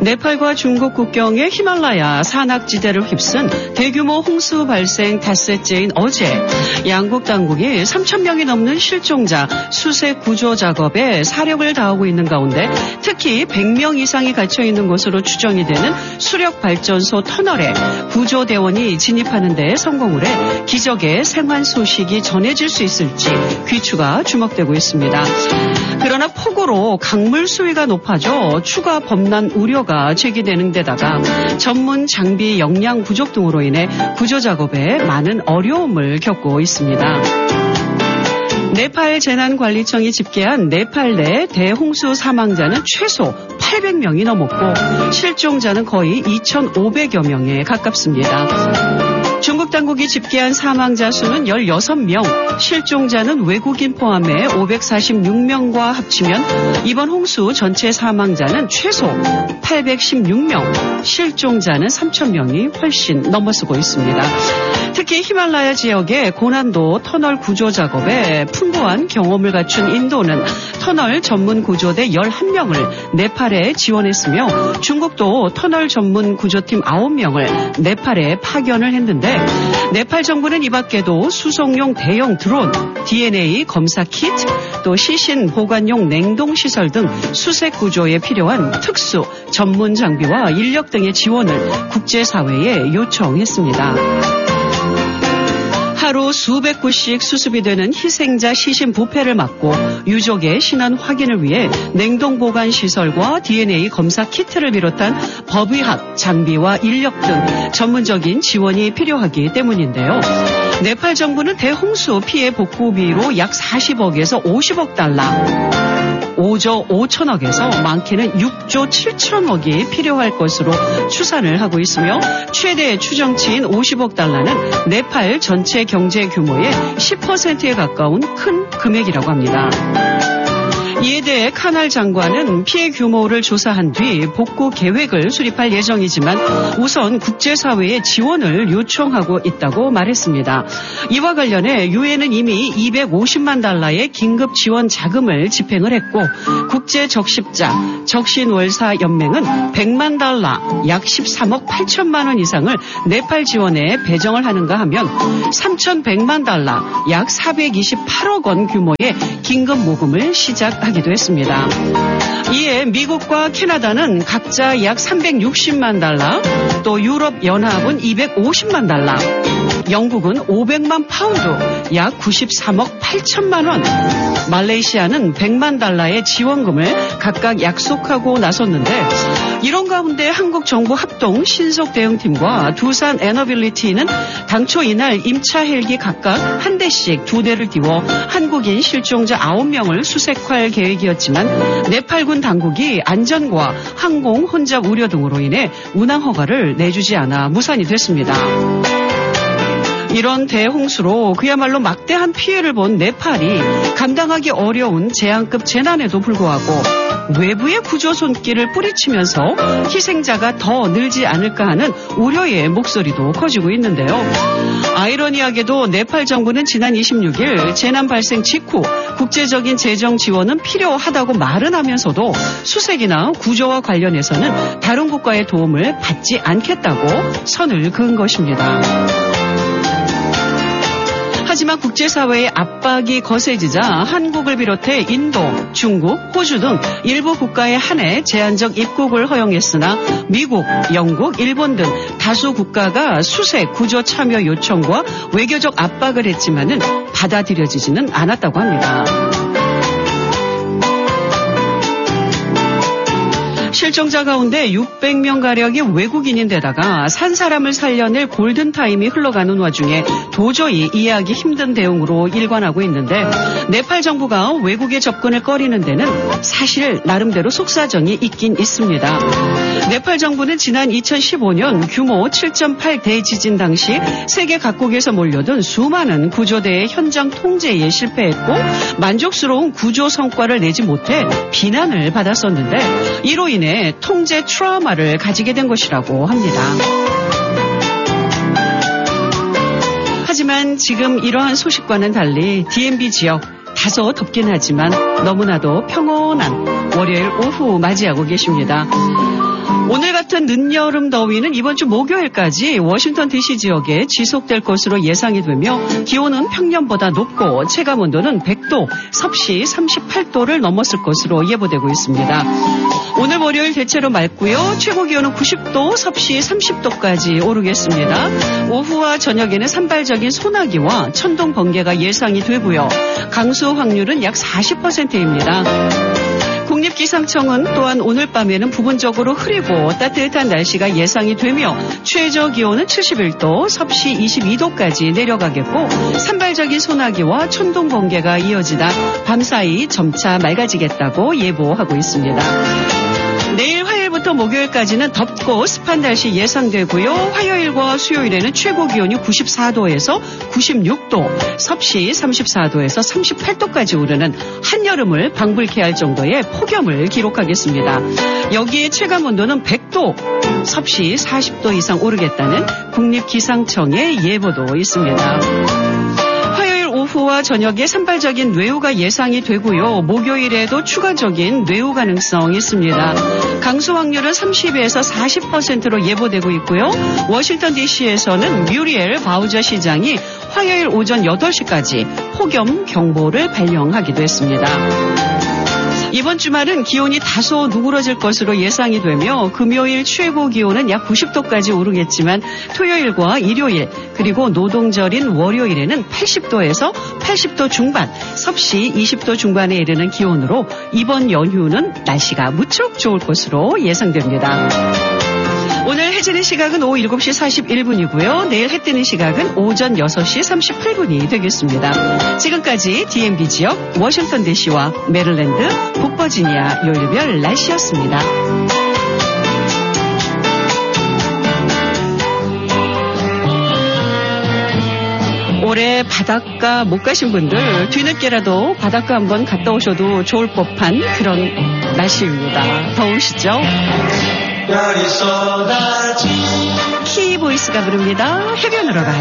네팔과 중국 국경의 히말라야 산악지대를 휩쓴 대규모 홍수 발생 닷새째인 어제 양국 당국이 3,000명이 넘는 실종자 수색 구조 작업에 사력을 다하고 있는 가운데 특히 100명 이상이 갇혀 있는 것으로 추정이 되는 수력발전소 터널에 구조대원이 진입하는 데 성공을 해 기적의 생還소식이 전해질 수 있을지 귀추가 주목되고 있습니다. 그러나 폭우로 강물 수위가 높아져 추가 범람 우려가 제기되는 데다가 전문 장비 역량 부족 등으로 인해 구조 작업에 많은 어려움을 겪고 있습니다. 네팔 재난관리청이 집계한 네팔 내 대홍수 사망자는 최소 800명이 넘었고 실종자는 거의 2,500여 명에 가깝습니다. 중국 당국이 집계한 사망자 수는 16명, 실종자는 외국인 포함해 546명과 합치면 이번 홍수 전체 사망자는 최소 816명, 실종자는 3,000명이 훨씬 넘어서고 있습니다. 특히 히말라야 지역의 고난도 터널 구조 작업에 풍부한 경험을 갖춘 인도는 터널 전문 구조대 11명을 네팔에 지원했으며 중국도 터널 전문 구조팀 9명을 네팔에 파견을 했는데 네팔 정부는 이 밖에도 수송용 대형 드론, DNA 검사 키트, 또 시신 보관용 냉동시설 등 수색 구조에 필요한 특수 전문 장비와 인력 등의 지원을 국제사회에 요청했습니다. 하루 수백 구씩 수습이 되는 희생자 시신 부패를 막고 유족의 신원 확인을 위해 냉동 보관 시설과 DNA 검사 키트를 비롯한 법의학 장비와 인력 등 전문적인 지원이 필요하기 때문인데요. 네팔 정부는 대홍수 피해 복구비로 약 40억에서 50억 달러, 5조 5천억에서 많게는 6조 7천억이 필요할 것으로 추산을 하고 있으며 최대 추정치인 50억 달러는 네팔 전체 경제 규모의 10%에 가까운 큰 금액이라고 합니다. 이에 대해 카날 장관은 피해 규모를 조사한 뒤 복구 계획을 수립할 예정이지만 우선 국제사회의 지원을 요청하고 있다고 말했습니다. 이와 관련해 유엔은 이미 250만 달러의 긴급 지원 자금을 집행을 했고 국제적십자 적신월사연맹은 100만 달러 약 13억 8천만 원 이상을 네팔 지원에 배정을 하는가 하면 3,100만 달러 약 428억 원 규모의 긴급 모금을 시작하기도 했습니다. 이에 미국과 캐나다는 각자 약 360만 달러, 또 유럽연합은 250만 달러, 영국은 500만 파운드, 약 93억 8천만 원, 말레이시아는 100만 달러의 지원금을 각각 약속하고 나섰는데 이런 가운데 한국정부 합동 신속대응팀과 두산 에너빌리티는 당초 이날 임차 헬기 각각 한 대씩 2대를 띄워 한국인 실종자 9명을 수색할 계획이었지만 네팔군 당국이 안전과 항공 혼잡 우려 등으로 인해 운항 허가를 내주지 않아 무산이 됐습니다. 이런 대홍수로 그야말로 막대한 피해를 본 네팔이 감당하기 어려운 재앙급 재난에도 불구하고 외부의 구조 손길을 뿌리치면서 희생자가 더 늘지 않을까 하는 우려의 목소리도 커지고 있는데요. 아이러니하게도 네팔 정부는 지난 26일 재난 발생 직후 국제적인 재정 지원은 필요하다고 말은 하면서도 수색이나 구조와 관련해서는 다른 국가의 도움을 받지 않겠다고 선을 그은 것입니다. 하지만 국제사회의 압박이 거세지자 한국을 비롯해 인도, 중국, 호주 등 일부 국가에 한해 제한적 입국을 허용했으나 미국, 영국, 일본 등 다수 국가가 수색, 구조 참여 요청과 외교적 압박을 했지만은 받아들여지지는 않았다고 합니다. 실종자 가운데 600명가량이 외국인인데다가 산 사람을 살려낼 골든타임이 흘러가는 와중에 도저히 이해하기 힘든 대응으로 일관하고 있는데 네팔 정부가 외국에 접근을 꺼리는 데는 사실 나름대로 속사정이 있긴 있습니다. 네팔 정부는 지난 2015년 규모 7.8 대지진 당시 세계 각국에서 몰려든 수많은 구조대의 현장 통제에 실패했고 만족스러운 구조 성과를 내지 못해 비난을 받았었는데 이로 인해 통제 트라우마를 가지게 된 것이라고 합니다. 하지만 지금 이러한 소식과는 달리 DMB 지역 다소 덥긴 하지만 너무나도 평온한 월요일 오후 맞이하고 계십니다. 오늘 같은 늦여름 더위는 이번 주 목요일까지 워싱턴 DC 지역에 지속될 것으로 예상이 되며 기온은 평년보다 높고 체감온도는 100도, 섭씨 38도를 넘었을 것으로 예보되고 있습니다. 오늘 월요일 대체로 맑고요. 최고 기온은 90도, 섭씨 30도까지 오르겠습니다. 오후와 저녁에는 산발적인 소나기와 천둥 번개가 예상이 되고요. 강수 확률은 약 40%입니다. 국립기상청은 또한 오늘 밤에는 부분적으로 흐리고 따뜻한 날씨가 예상이 되며 최저 기온은 71도, 섭씨 22도까지 내려가겠고 산발적인 소나기와 천둥 번개가 이어지다 밤사이 점차 맑아지겠다고 예보하고 있습니다. 내일 화요일부터 목요일까지는 덥고 습한 날씨 예상되고요. 화요일과 수요일에는 최고 기온이 94도에서 96도, 섭씨 34도에서 38도까지 오르는 한여름을 방불케 할 정도의 폭염을 기록하겠습니다. 여기에 체감온도는 100도, 섭씨 40도 이상 오르겠다는 국립기상청의 예보도 있습니다. 오후와 저녁에 산발적인 뇌우가 예상이 되고요. 목요일에도 추가적인 뇌우 가능성이 있습니다. 강수 확률은 30에서 40%로 예보되고 있고요. 워싱턴 DC에서는 뮤리엘 바우저 시장이 화요일 오전 8시까지 폭염 경보를 발령하기도 했습니다. 이번 주말은 기온이 다소 누그러질 것으로 예상이 되며 금요일 최고 기온은 약 90도까지 오르겠지만 토요일과 일요일 그리고 노동절인 월요일에는 80도에서 80도 중반, 섭씨 20도 중반에 이르는 기온으로 이번 연휴는 날씨가 무척 좋을 것으로 예상됩니다. 오늘 해 지는 시각은 오후 7시 41분이고요. 내일 해 뜨는 시각은 오전 6시 38분이 되겠습니다. 지금까지 DMB 지역 워싱턴 DC와 메릴랜드, 북버지니아 요일별 날씨였습니다. 올해 바닷가 못 가신 분들 뒤늦게라도 바닷가 한번 갔다 오셔도 좋을 법한 그런 날씨입니다. 더우시죠? 별이 쏟아지 키보이스가 부릅니다. 해변으로 가요.